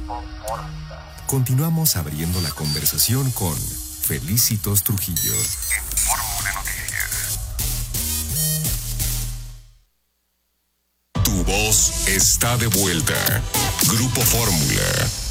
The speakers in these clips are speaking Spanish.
Continuamos abriendo la conversación con Felicitos Trujillo. Fórmula Noticias. Tu voz está de vuelta. Grupo Fórmula.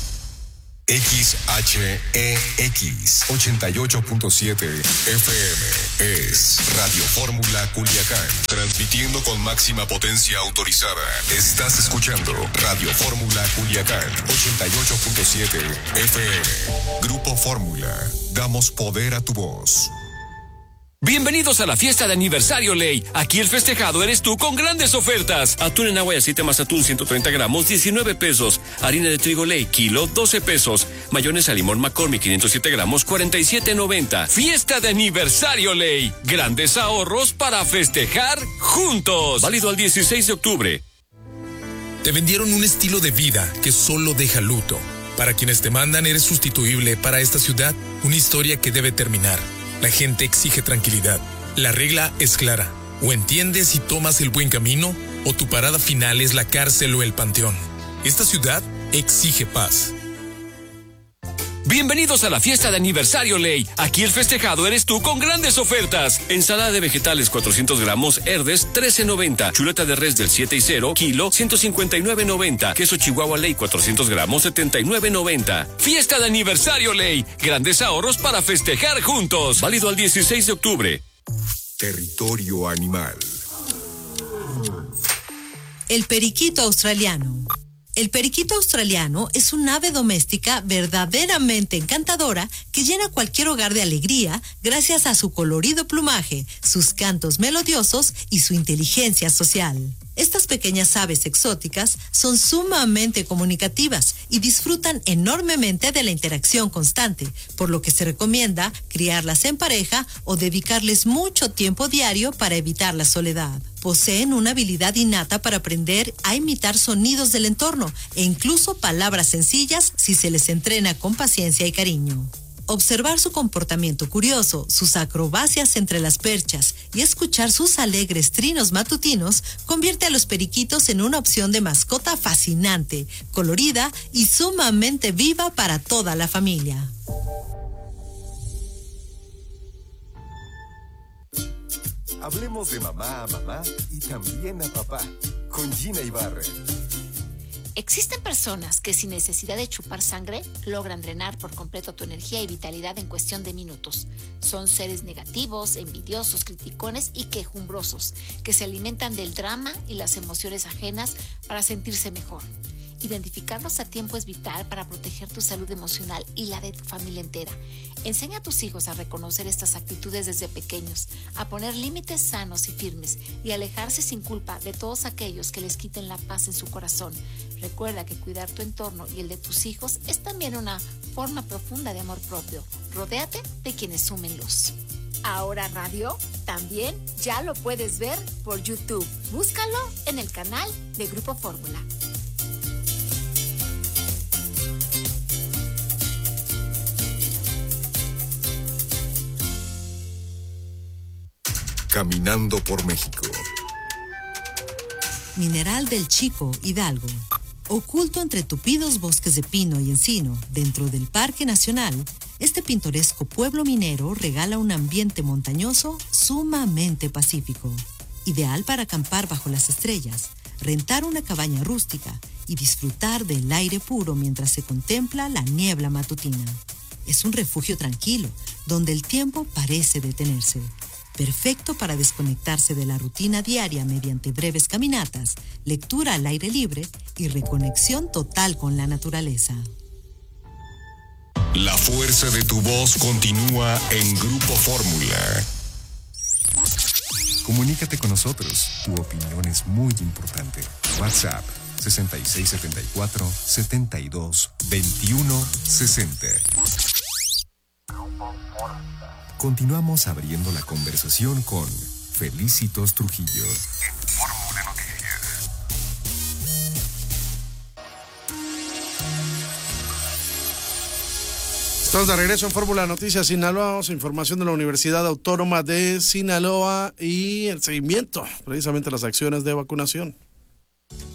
XHEX 88.7 FM es Radio Fórmula Culiacán, transmitiendo con máxima potencia autorizada. Estás escuchando Radio Fórmula Culiacán 88.7 FM. Grupo Fórmula, damos poder a tu voz. Bienvenidos a la fiesta de aniversario Ley. Aquí el festejado eres tú con grandes ofertas. Atún en agua y aceite más atún 130 gramos, 19 pesos. Harina de trigo Ley, kilo, 12 pesos. Mayonesa limón McCormick 507 gramos, 47.90. Fiesta de aniversario Ley. Grandes ahorros para festejar juntos. Válido al 16 de octubre. Te vendieron un estilo de vida que solo deja luto. Para quienes te mandan eres sustituible. Para esta ciudad, una historia que debe terminar. La gente exige tranquilidad. La regla es clara. O entiendes y tomas el buen camino, o tu parada final es la cárcel o el panteón. Esta ciudad exige paz. Bienvenidos a la fiesta de aniversario Ley. Aquí el festejado eres tú con grandes ofertas. Ensalada de vegetales 400 gramos, Herdes 13.90. Chuleta de res del 7 y 0, kilo 159.90. Queso Chihuahua Ley 400 gramos, 79.90. Fiesta de aniversario Ley. Grandes ahorros para festejar juntos. Válido al 16 de octubre. Territorio animal. El periquito australiano. El periquito australiano es un ave doméstica verdaderamente encantadora que llena cualquier hogar de alegría gracias a su colorido plumaje, sus cantos melodiosos y su inteligencia social. Estas pequeñas aves exóticas son sumamente comunicativas y disfrutan enormemente de la interacción constante, por lo que se recomienda criarlas en pareja o dedicarles mucho tiempo diario para evitar la soledad. Poseen una habilidad innata para aprender a imitar sonidos del entorno e incluso palabras sencillas si se les entrena con paciencia y cariño. Observar su comportamiento curioso, sus acrobacias entre las perchas y escuchar sus alegres trinos matutinos convierte a los periquitos en una opción de mascota fascinante, colorida y sumamente viva para toda la familia. Hablemos de mamá a mamá y también a papá, con Gina Ibarra. Existen personas que sin necesidad de chupar sangre logran drenar por completo tu energía y vitalidad en cuestión de minutos. Son seres negativos, envidiosos, criticones y quejumbrosos que se alimentan del drama y las emociones ajenas para sentirse mejor. Identificarlos a tiempo es vital para proteger tu salud emocional y la de tu familia entera. Enseña a tus hijos a reconocer estas actitudes desde pequeños, a poner límites sanos y firmes y alejarse sin culpa de todos aquellos que les quiten la paz en su corazón. Recuerda que cuidar tu entorno y el de tus hijos es también una forma profunda de amor propio. Rodéate de quienes sumen luz. Ahora Radio también ya lo puedes ver por YouTube. Búscalo en el canal de Grupo Fórmula. Caminando por México. Mineral del Chico, Hidalgo. Oculto entre tupidos bosques de pino y encino, dentro del Parque Nacional, este pintoresco pueblo minero regala un ambiente montañoso sumamente pacífico, ideal para acampar bajo las estrellas, rentar una cabaña rústica y disfrutar del aire puro mientras se contempla la niebla matutina. Es un refugio tranquilo, donde el tiempo parece detenerse. Perfecto para desconectarse de la rutina diaria mediante breves caminatas, lectura al aire libre y reconexión total con la naturaleza. La fuerza de tu voz continúa en Grupo Fórmula. Comunícate con nosotros. Tu opinión es muy importante. WhatsApp 6674-722160. Continuamos abriendo la conversación con Felicitos Trujillo. Fórmula Noticias. Estamos de regreso en Fórmula Noticias Sinaloa. Vamos a información de la Universidad Autónoma de Sinaloa y el seguimiento precisamente a las acciones de vacunación.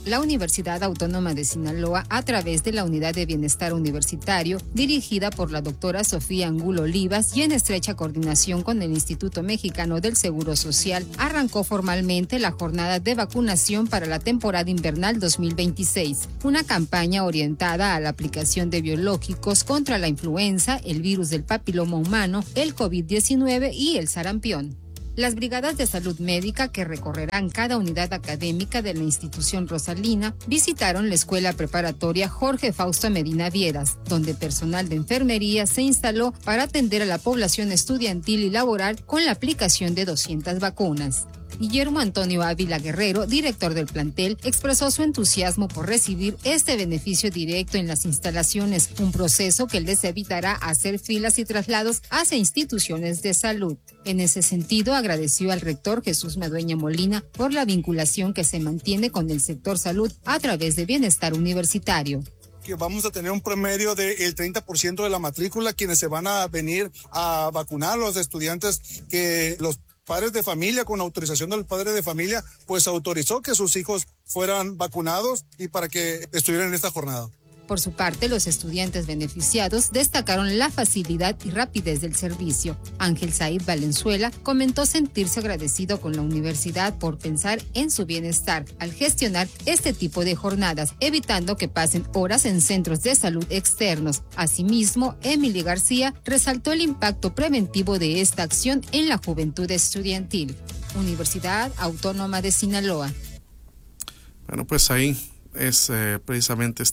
La Universidad Autónoma de Sinaloa, a través de la Unidad de Bienestar Universitario, dirigida por la doctora Sofía Angulo Olivas y en estrecha coordinación con el Instituto Mexicano del Seguro Social, arrancó formalmente la jornada de vacunación para la temporada invernal 2026, una campaña orientada a la aplicación de biológicos contra la influenza, el virus del papiloma humano, el COVID-19 y el sarampión. Las brigadas de salud médica que recorrerán cada unidad académica de la institución Rosalina visitaron la escuela preparatoria Jorge Fausto Medina Viedas, donde personal de enfermería se instaló para atender a la población estudiantil y laboral con la aplicación de 200 vacunas. Guillermo Antonio Ávila Guerrero, director del plantel, expresó su entusiasmo por recibir este beneficio directo en las instalaciones, un proceso que les evitará hacer filas y traslados hacia instituciones de salud. En ese sentido, agradeció al rector Jesús Madueña Molina por la vinculación que se mantiene con el sector salud a través de Bienestar Universitario. Que vamos a tener un promedio del 30% de la matrícula, quienes se van a venir a vacunar, los estudiantes que los padres de familia, con autorización del padre de familia, pues autorizó que sus hijos fueran vacunados y para que estuvieran en esta jornada. Por su parte, los estudiantes beneficiados destacaron la facilidad y rapidez del servicio. Ángel Said Valenzuela comentó sentirse agradecido con la universidad por pensar en su bienestar al gestionar este tipo de jornadas, evitando que pasen horas en centros de salud externos. Asimismo, Emily García resaltó el impacto preventivo de esta acción en la juventud estudiantil. Universidad Autónoma de Sinaloa. Bueno, pues ahí es precisamente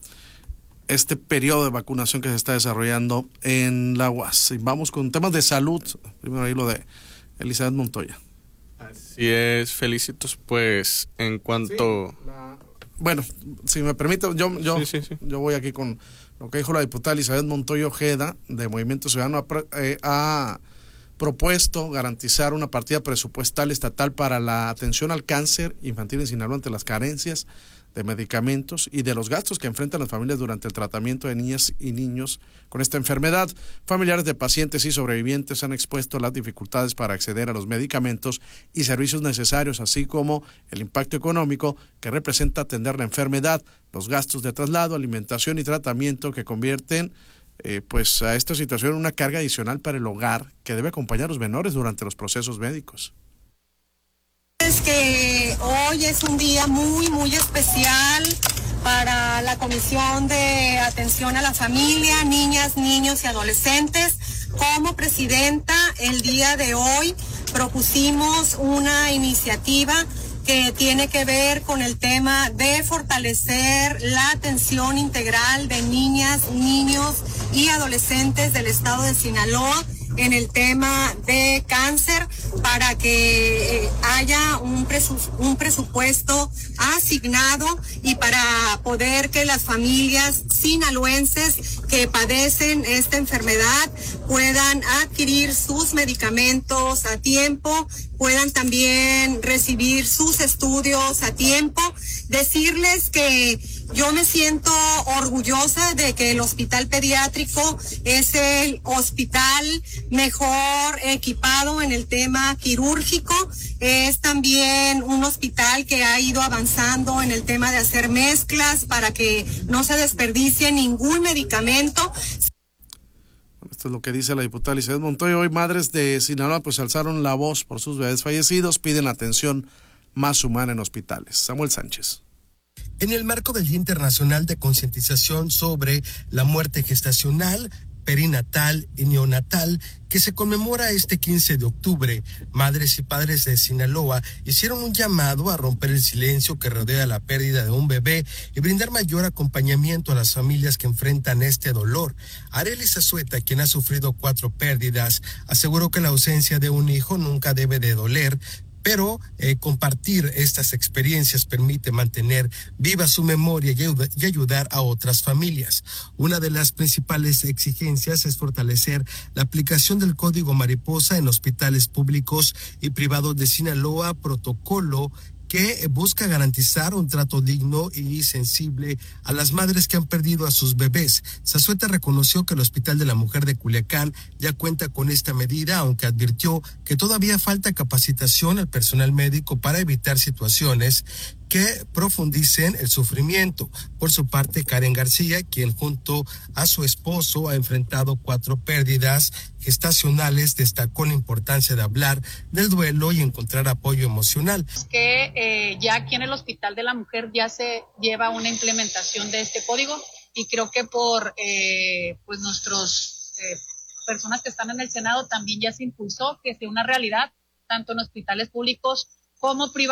este periodo de vacunación que se está desarrollando en la UAS. Y vamos con temas de salud. Primero ahí lo de Elizabeth Montoya. Así es, felicitos pues en cuanto... Sí, bueno, si me permite, Sí. yo voy aquí con lo que dijo la diputada Elizabeth Montoya Ojeda de Movimiento Ciudadano. Ha propuesto garantizar una partida presupuestal estatal para la atención al cáncer infantil en Sinaloa ante las carencias de medicamentos y de los gastos que enfrentan las familias durante el tratamiento de niñas y niños con esta enfermedad. Familiares de pacientes y sobrevivientes han expuesto las dificultades para acceder a los medicamentos y servicios necesarios, así como el impacto económico que representa atender la enfermedad, los gastos de traslado, alimentación y tratamiento que convierten pues a esta situación en una carga adicional para el hogar que debe acompañar a los menores durante los procesos médicos. Es que hoy es un día muy, muy especial para la Comisión de Atención a la Familia, Niñas, Niños y Adolescentes. Como presidenta, el día de hoy propusimos una iniciativa que tiene que ver con el tema de fortalecer la atención integral de niñas, niños y adolescentes del estado de Sinaloa en el tema de cáncer, para que haya un presupuesto asignado y para poder que las familias sinaloenses que padecen esta enfermedad puedan adquirir sus medicamentos a tiempo, puedan también recibir sus estudios a tiempo. Decirles que yo me siento orgullosa de que el hospital pediátrico es el hospital mejor equipado en el tema quirúrgico. Es también un hospital que ha ido avanzando en el tema de hacer mezclas para que no se desperdicie ningún medicamento. Esto es lo que dice la diputada Elizabeth Montoya. Hoy madres de Sinaloa pues alzaron la voz por sus bebés fallecidos, piden atención más humana en hospitales. Samuel Sánchez. En el marco del Día Internacional de Concientización sobre la Muerte Gestacional, Perinatal y Neonatal, que se conmemora este 15 de octubre, madres y padres de Sinaloa hicieron un llamado a romper el silencio que rodea la pérdida de un bebé y brindar mayor acompañamiento a las familias que enfrentan este dolor. Arely Zazueta, quien ha sufrido 4 pérdidas, aseguró que la ausencia de un hijo nunca debe de doler, pero compartir estas experiencias permite mantener viva su memoria y ayudar a otras familias. Una de las principales exigencias es fortalecer la aplicación del Código Mariposa en hospitales públicos y privados de Sinaloa, protocolo que busca garantizar un trato digno y sensible a las madres que han perdido a sus bebés. Zazueta reconoció que el Hospital de la Mujer de Culiacán ya cuenta con esta medida, aunque advirtió que todavía falta capacitación al personal médico para evitar situaciones que profundicen el sufrimiento. Por su parte, Karen García, quien junto a su esposo ha enfrentado 4 pérdidas gestacionales, destacó la importancia de hablar del duelo y encontrar apoyo emocional. Que ya aquí en el Hospital de la Mujer ya se lleva una implementación de este código y creo que por pues nuestros personas que están en el Senado también ya se impulsó que sea una realidad tanto en hospitales públicos como privados.